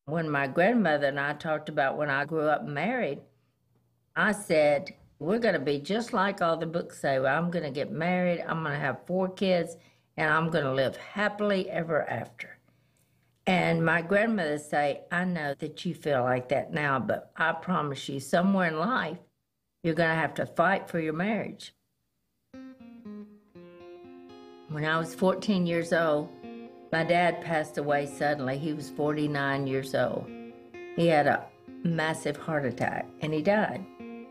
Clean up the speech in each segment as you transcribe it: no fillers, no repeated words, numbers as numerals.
When my grandmother and I talked about when I grew up and married, I said, we're going to be just like all the books say. I'm going to get married, I'm going to have 4 kids, and I'm going to live happily ever after. And my grandmother say, I know that you feel like that now, but I promise you, somewhere in life, you're going to have to fight for your marriage. When I was 14 years old, my dad passed away suddenly. He was 49 years old. He had a massive heart attack, and he died.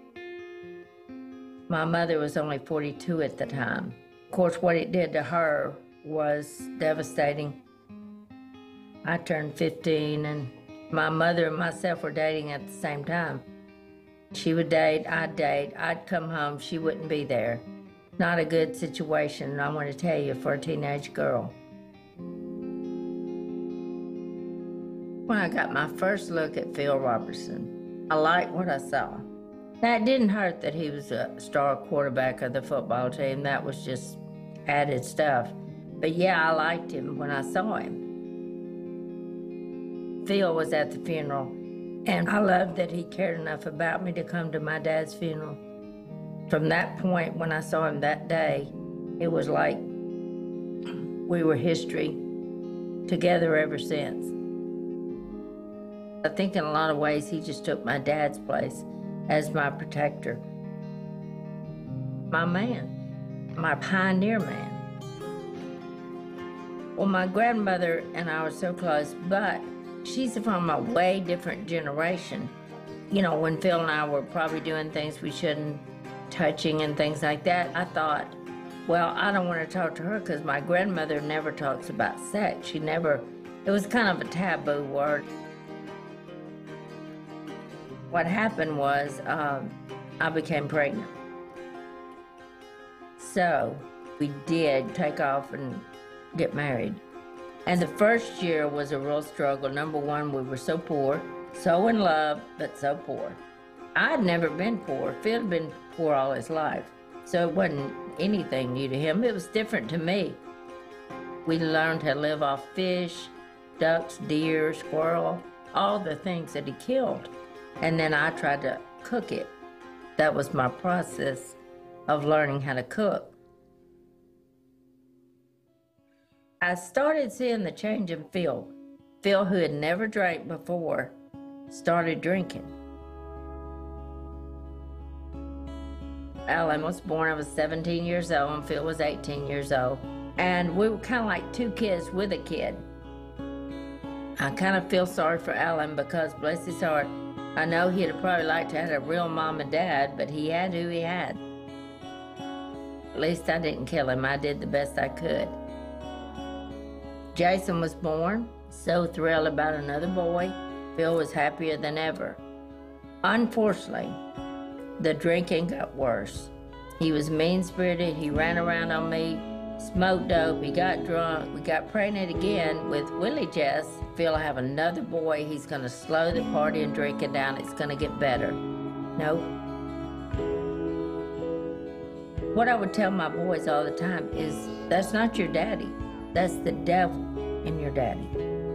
My mother was only 42 at the time. Of course, what it did to her was devastating. I turned 15, and my mother and myself were dating at the same time. She would date, I'd come home, she wouldn't be there. Not a good situation, I want to tell you, for a teenage girl. When I got my first look at Phil Robertson, I liked what I saw. Now, it didn't hurt that he was a star quarterback of the football team. That was just added stuff. But yeah, I liked him when I saw him. Phil was at the funeral, and I loved that he cared enough about me to come to my dad's funeral. From that point, when I saw him that day, it was like we were history, together ever since. I think in a lot of ways, he just took my dad's place as my protector. My man, my pioneer man. Well, my grandmother and I were so close, but she's from a way different generation. You know, when Phil and I were probably doing things we shouldn't, touching and things like that, I thought, well, I don't want to talk to her because my grandmother never talks about sex. She never, it was kind of a taboo word. What happened was I became pregnant. So we did take off and get married. And the first year was a real struggle. Number one, we were so poor, so in love, but so poor. I'd never been poor. Phil had been poor all his life. So it wasn't anything new to him. It was different to me. We learned to live off fish, ducks, deer, squirrel, all the things that he killed. And then I tried to cook it. That was my process of learning how to cook. I started seeing the change in Phil. Phil, who had never drank before, started drinking. Alan was born, I was 17 years old, and Phil was 18 years old. And we were kind of like two kids with a kid. I kind of feel sorry for Alan because, bless his heart, I know he'd have probably liked to have a real mom and dad, but he had who he had. At least I didn't kill him. I did the best I could. Jason was born, so thrilled about another boy. Phil was happier than ever. Unfortunately, the drinking got worse. He was mean-spirited, he ran around on me, smoked dope, he got drunk, we got pregnant again with Willie Jess. Phil will have another boy, he's gonna slow the party and drinking down, it's gonna get better. Nope. What I would tell my boys all the time is, that's not your daddy, that's the devil in your daddy.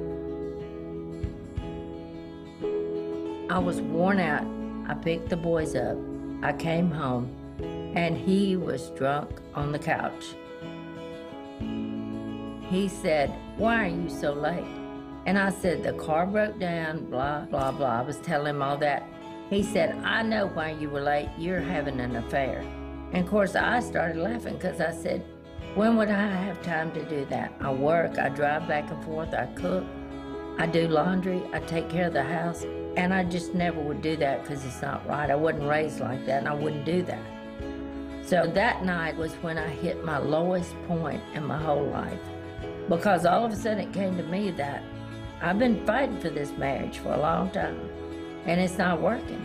I was worn out. I picked the boys up. I came home, and he was drunk on the couch. He said, "Why are you so late?" And I said, "The car broke down, blah, blah, blah." I was telling him all that. He said, "I know why you were late. You're having an affair." And of course, I started laughing because I said, when would I have time to do that? I work, I drive back and forth, I cook, I do laundry, I take care of the house. And I just never would do that because it's not right. I wasn't raised like that, and I wouldn't do that. So that night was when I hit my lowest point in my whole life. Because all of a sudden it came to me that I've been fighting for this marriage for a long time, and it's not working.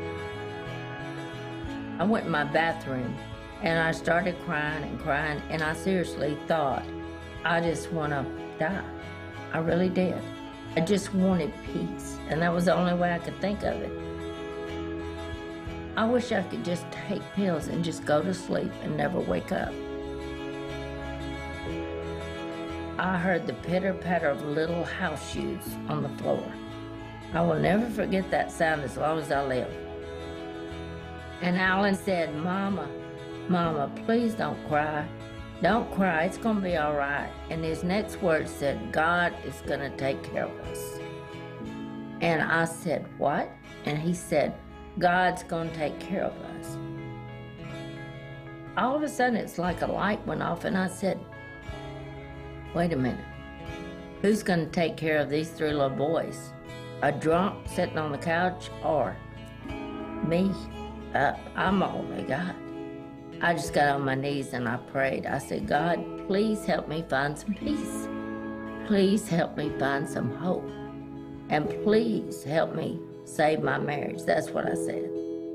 I went in my bathroom, and I started crying, and I seriously thought, I just want to die. I really did. I just wanted peace, and that was the only way I could think of it. I wish I could just take pills and just go to sleep and never wake up. I heard the pitter-patter of little house shoes on the floor. I will never forget that sound as long as I live. And Alan said, Mama, please don't cry. Don't cry, it's gonna be all right. And his next words said, God is gonna take care of us. And I said, what? And he said, God's gonna take care of us. All of a sudden, it's like a light went off, and I said, wait a minute. Who's gonna take care of these 3 little boys? A drunk sitting on the couch, or me? I'm all they got. I just got on my knees and I prayed. I said, God, please help me find some peace. Please help me find some hope. And please help me save my marriage. That's what I said.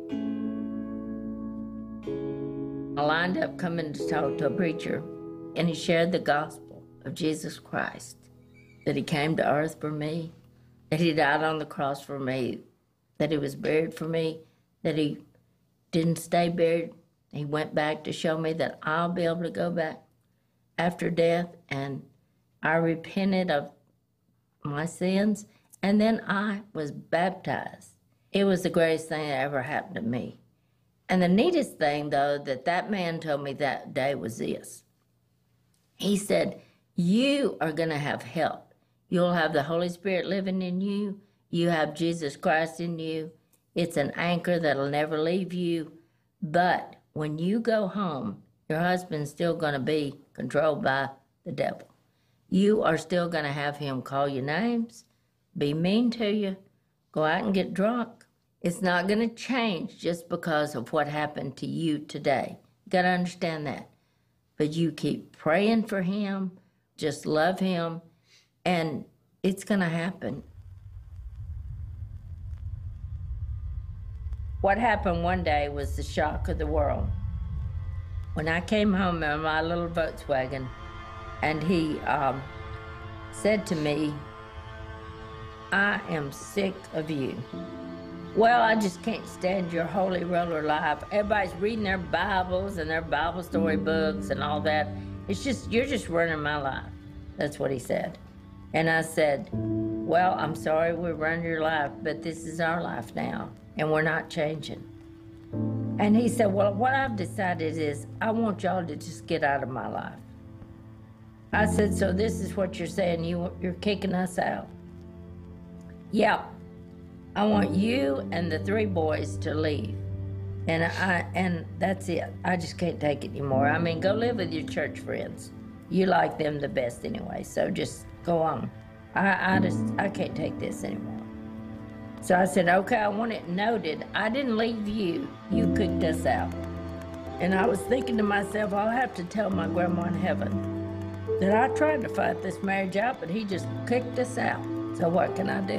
I lined up coming to talk to a preacher, and he shared the gospel of Jesus Christ, that he came to earth for me, that he died on the cross for me, that he was buried for me, that he didn't stay buried. He went back to show me that I'll be able to go back after death, and I repented of my sins, and then I was baptized. It was the greatest thing that ever happened to me. And the neatest thing, though, that man told me that day was this. He said, you are going to have help. You'll have the Holy Spirit living in you. You have Jesus Christ in you. It's an anchor that'll never leave you. But when you go home, your husband's still going to be controlled by the devil. You are still going to have him call you names, be mean to you, go out and get drunk. It's not going to change just because of what happened to you today. You got to understand that. But you keep praying for him, just love him, and it's going to happen. What happened one day was the shock of the world. When I came home in my little Volkswagen, and he said to me, I am sick of you. Well, I just can't stand your holy roller life. Everybody's reading their Bibles and their Bible story books and all that. It's just, you're just running my life. That's what he said. And I said, well, I'm sorry we run your life, but this is our life now, and we're not changing. And he said, well, what I've decided is I want y'all to just get out of my life. I said, so this is what you're saying, you're kicking us out? Yeah, I want you and the 3 boys to leave. And that's it. I just can't take it anymore. I mean, go live with your church friends. You like them the best anyway, so just go on. I can't take this anymore. So I said, okay, I want it noted. I didn't leave you. You kicked us out. And I was thinking to myself, I'll have to tell my grandma in heaven that I tried to fight this marriage out, but he just kicked us out. So what can I do?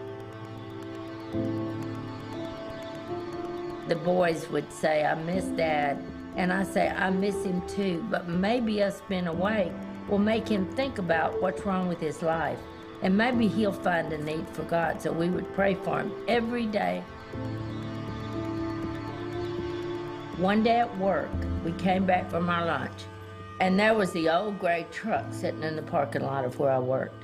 The boys would say, I miss Dad. And I say, I miss him too, but maybe us being away will make him think about what's wrong with his life. And maybe he'll find a need for God, so we would pray for him every day. One day at work, we came back from our lunch, and there was the old gray truck sitting in the parking lot of where I worked.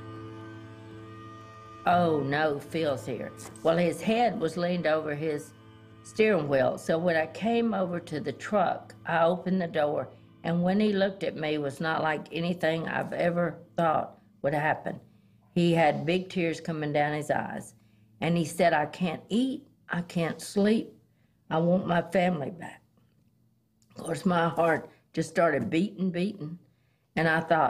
Oh no, Phil's here. Well, his head was leaned over his steering wheel, so when I came over to the truck, I opened the door, and when he looked at me, it was not like anything I've ever thought would happen. He had big tears coming down his eyes, and he said, I can't eat, I can't sleep, I want my family back. Of course, my heart just started beating, and I thought,